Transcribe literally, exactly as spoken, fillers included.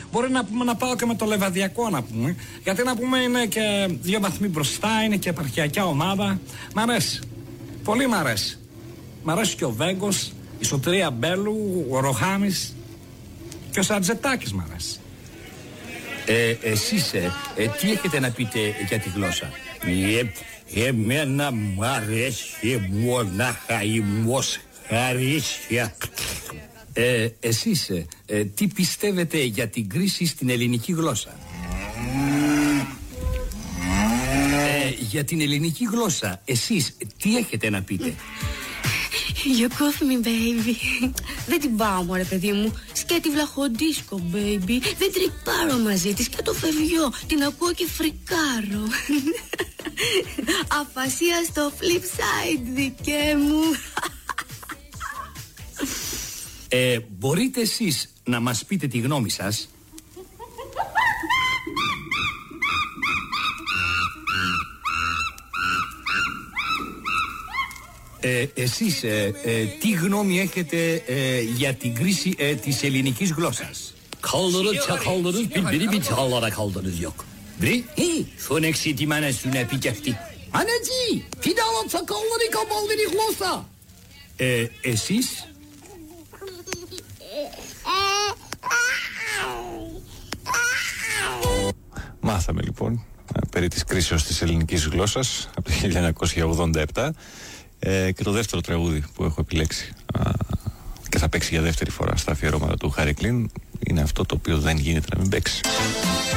Μπορεί να πούμε να πάω και με το Λεβαδιακό να πούμε. Γιατί να πούμε είναι και δύο βαθμοί μπροστά, είναι και επαρχιακιά ομάδα. Μ' αρέσει. Πολύ μ' αρέσει. Μ' αρέσει και ο Βέγκος, η Σωτηρία Μπέλου, ο Ροχάμης και ο Σαρτζετάκης μ' αρέσει. Ε, εσείς ε, ε, τι έχετε να πείτε για τη γλώσσα? Ε, εμένα μ' αρέσει μονάχα η μοσχαρίσια. Ε, εσείς ε, ε, τι πιστεύετε για την κρίση στην ελληνική γλώσσα? Ε, για την ελληνική γλώσσα εσείς τι έχετε να πείτε? You cough me, baby. Δεν την πάω, μωρέ παιδί μου. Σκέτη βλαχοντίσκο, baby. Δεν τρυπάρω μαζί της και το φευγιό. Την ακούω και φρικάρω. Αφασία στο flip side, δικέ μου. ε, Μπορείτε εσείς να μας πείτε τη γνώμη σας? Ε, εσείς ε, ε, τι γνώμη έχετε ε, για την κρίση ε, της ελληνικής γλώσσας? Kaldırır çakaldırır bilbiri bir çağlara kaldırır yok. Βρει? Hi, φωνέξει τη μάνα σου να πει κι αυτή. Ανατζή, φιδάλα τσακαλları kabaldırı γλώσσα. Ε, εσείς? Μάθαμε λοιπόν περί της κρίσεως της ελληνικής γλώσσας από το χίλια εννιακόσια ογδόντα επτά. Ε, και το δεύτερο τραγούδι που έχω επιλέξει α, και θα παίξει για δεύτερη φορά στα αφιερώματα του Χάρη Κλίν είναι αυτό το οποίο δεν γίνεται να μην παίξει.